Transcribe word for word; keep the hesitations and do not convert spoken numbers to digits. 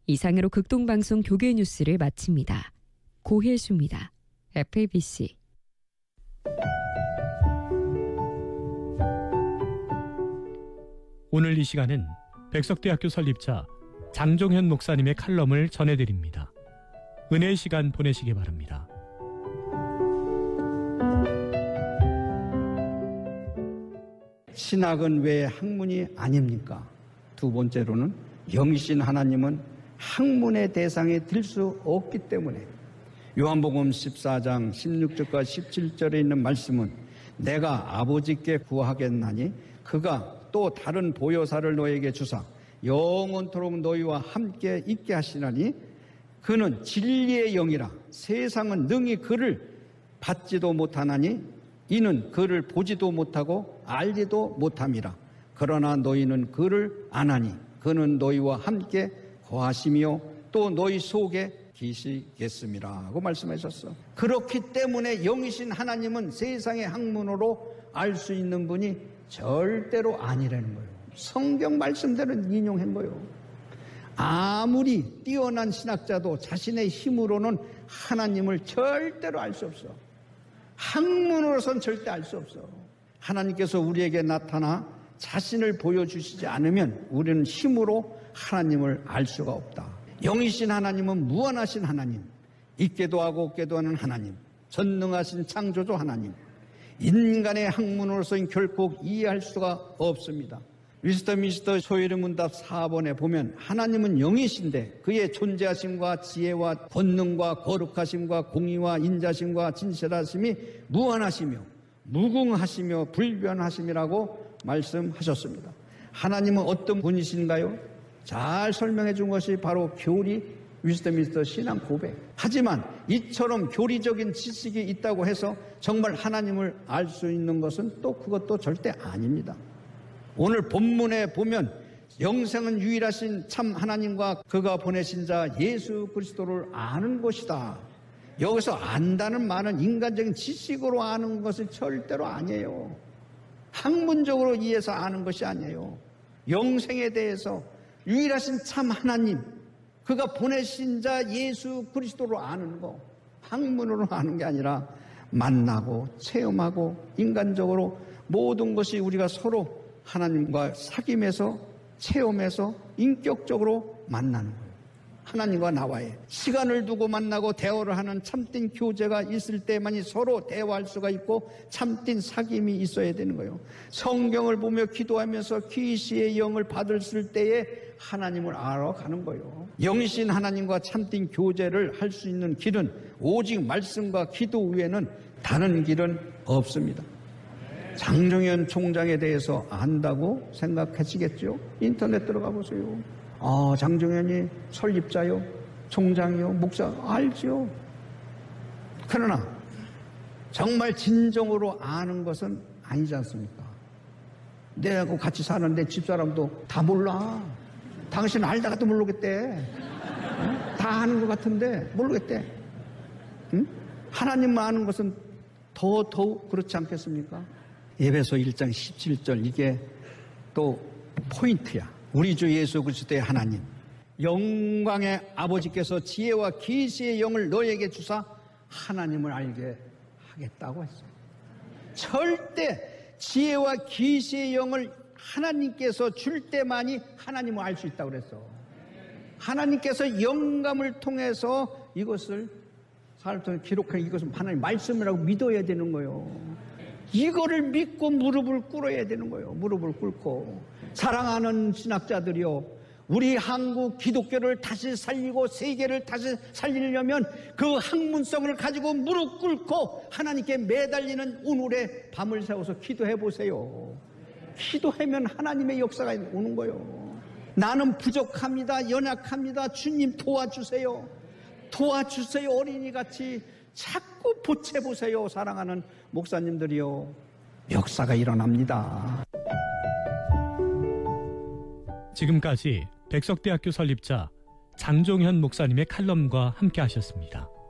이상으로 극동방송 교계 뉴스를 마칩니다. 고혜수입니다. 에프에이비씨. 오늘 이 시간은 백석대학교 설립자 장종현 목사님의 칼럼을 전해드립니다. 은혜의 시간 보내시기 바랍니다. 신학은 왜 학문이 아닙니까? 두 번째로는 영이신 하나님은 학문의 대상에 들 수 없기 때문에 요한복음 십사 장 십육 절과 십칠 절에 있는 말씀은 내가 아버지께 구하겠나니 그가 또 다른 보효사를 너에게 주사 영원토록 너희와 함께 있게 하시나니 그는 진리의 영이라 세상은 능히 그를 받지도 못하나니 이는 그를 보지도 못하고 알지도 못함이라. 그러나 너희는 그를 아나니 그는 너희와 함께 거하시며 또 너희 속에 계시겠습니다 하고 말씀하셨어. 그렇기 때문에 영이신 하나님은 세상의 학문으로 알 수 있는 분이 절대로 아니라는 거예요. 성경 말씀대로 인용한 거예요. 아무리 뛰어난 신학자도 자신의 힘으로는 하나님을 절대로 알 수 없어. 학문으로선 절대 알 수 없어. 하나님께서 우리에게 나타나 자신을 보여주시지 않으면 우리는 힘으로 하나님을 알 수가 없다. 영이신 하나님은 무한하신 하나님, 있게도 하고 없게도 하는 하나님, 전능하신 창조주 하나님, 인간의 학문으로서는 결코 이해할 수가 없습니다. 위스터민스터 소요리 문답 사 번에 보면 하나님은 영이신데 그의 존재하심과 지혜와 권능과 거룩하심과 공의와 인자심과 진실하심이 무한하시며 무궁하시며 불변하심이라고 말씀하셨습니다. 하나님은 어떤 분이신가요? 잘 설명해 준 것이 바로 교리 위스터민스터 신앙 고백. 하지만 이처럼 교리적인 지식이 있다고 해서 정말 하나님을 알 수 있는 것은 또 그것도 절대 아닙니다. 오늘 본문에 보면 영생은 유일하신 참 하나님과 그가 보내신 자 예수 그리스도를 아는 것이다. 여기서 안다는 말은 인간적인 지식으로 아는 것이 절대로 아니에요. 학문적으로 이해해서 아는 것이 아니에요. 영생에 대해서 유일하신 참 하나님, 그가 보내신 자 예수 그리스도로 아는 거, 학문으로 아는 게 아니라 만나고 체험하고 인간적으로 모든 것이 우리가 서로 하나님과 사귐에서 체험해서 인격적으로 만나는 거예요. 하나님과 나와의 시간을 두고 만나고 대화를 하는 참된 교제가 있을 때만이 서로 대화할 수가 있고 참된 사귐이 있어야 되는 거예요. 성경을 보며 기도하면서 계시의 영을 받았을 때에 하나님을 알아가는 거예요. 영이신 하나님과 참된 교제를 할 수 있는 길은 오직 말씀과 기도 외에는 다른 길은 없습니다. 장종현 총장에 대해서 안다고 생각하시겠죠? 인터넷 들어가 보세요. 아, 장종현이 설립자요, 총장이요, 목사 알죠. 그러나 정말 진정으로 아는 것은 아니지 않습니까? 내하고 같이 사는데 집사람도 다 몰라. 당신 알다가도 모르겠대. 응? 다 아는 것 같은데 모르겠대. 응? 하나님만 아는 것은 더 더욱 그렇지 않겠습니까? 에베소 일 장 십칠 절 이게 또 포인트야. 우리 주 예수 그리스도의 하나님 영광의 아버지께서 지혜와 계시의 영을 너에게 주사 하나님을 알게 하겠다고 했어요. 절대 지혜와 계시의 영을 하나님께서 줄 때만이 하나님을 알 수 있다고 그랬어. 하나님께서 영감을 통해서 이것을 사람을 통해 기록한 이것은 하나님 말씀이라고 믿어야 되는 거예요. 이거를 믿고 무릎을 꿇어야 되는 거예요. 무릎을 꿇고. 사랑하는 신학자들이요, 우리 한국 기독교를 다시 살리고 세계를 다시 살리려면 그 학문성을 가지고 무릎 꿇고 하나님께 매달리는 오늘의 밤을 새워서 기도해 보세요. 기도하면 하나님의 역사가 오는 거예요. 나는 부족합니다. 연약합니다. 주님 도와주세요. 도와주세요. 어린이같이 자꾸 보채보세요. 사랑하는 목사님들이요, 역사가 일어납니다. 지금까지 백석대학교 설립자 장종현 목사님의 칼럼과 함께 하셨습니다.